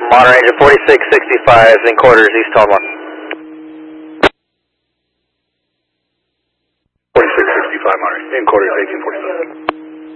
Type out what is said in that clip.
On range of 4665 in quarters, East Tallmore. 4665, Monterey, in quarters 1847.